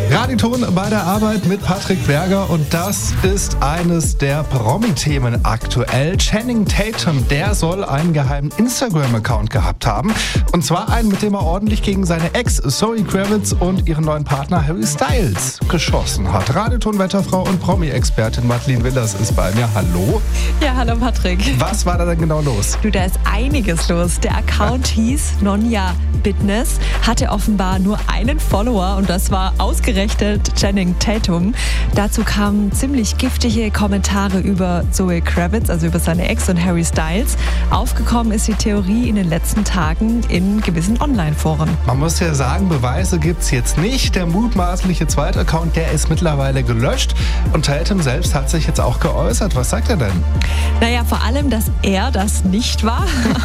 Radioton bei der Arbeit mit Patrick Berger und das ist eines der Promi-Themen aktuell. Channing Tatum, der soll einen geheimen Instagram-Account gehabt haben und zwar einen, mit dem er ordentlich gegen seine Ex Zoe Kravitz und ihren neuen Partner Harry Styles geschossen hat. Radioton-Wetterfrau und Promi-Expertin Madeleine Willers ist bei mir. Hallo. Ja, hallo Patrick. Was war da denn genau los? Du, da ist einiges los. Der Account hieß Nonja Fitness, hatte offenbar nur einen Follower und das war ausgerechnet Channing Tatum. Dazu kamen ziemlich giftige Kommentare über Zoe Kravitz, also über seine Ex und Harry Styles. Aufgekommen ist die Theorie in den letzten Tagen in gewissen Online-Foren. Man muss ja sagen, Beweise gibt's jetzt nicht. Der mutmaßliche Zweitaccount, der ist mittlerweile gelöscht und Tatum selbst hat sich jetzt auch geäußert. Was sagt er denn? Naja, vor allem, dass er das nicht war.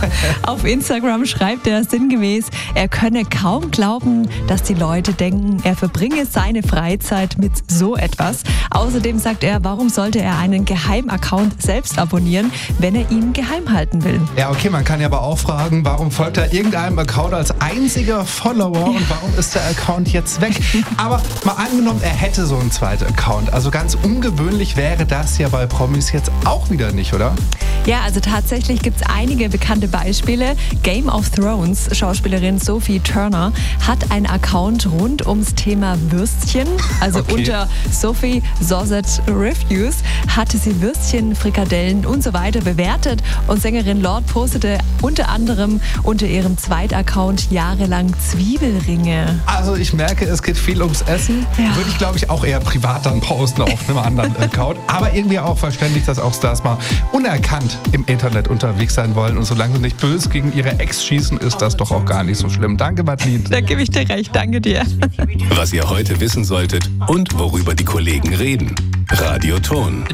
Auf Instagram schreibt er sinngemäß, er könne kaum glauben, dass die Leute denken, er verbringe seine Freizeit mit so etwas. Außerdem sagt er, warum sollte er einen Geheim-Account selbst abonnieren, wenn er ihn geheim halten will? Ja, okay, man kann ja aber auch fragen, warum folgt er irgendeinem Account als einziger Follower und warum ist der Account jetzt weg? Aber mal angenommen, er hätte so einen zweiten Account. Also ganz ungewöhnlich wäre das ja bei Promis jetzt auch wieder nicht, oder? Ja, also tatsächlich gibt es einige bekannte Beispiele. Game of Thrones Schauspielerin Sophie Turner hat einen Account rund ums Thema Würstchen. Also unter Sophie Sausage Reviews hatte sie Würstchen, Frikadellen und so weiter bewertet. Und Sängerin Lorde postete unter anderem unter ihrem Zweitaccount jahrelang Zwiebelringe. Also ich merke, es geht viel ums Essen. Ja. Würde ich, glaube ich, auch eher privat dann posten auf einem anderen Account. Aber irgendwie auch verständlich, dass auch Stars mal unerkannt im Internet unterwegs sein wollen. Und solange sie nicht böse gegen ihre Ex schießen, ist das doch auch gar nicht so schlimm. Danke, Madeleine. Da gebe ich dir recht. Danke dir. Was ihr heute wissen solltet und worüber die Kollegen reden. Radioton.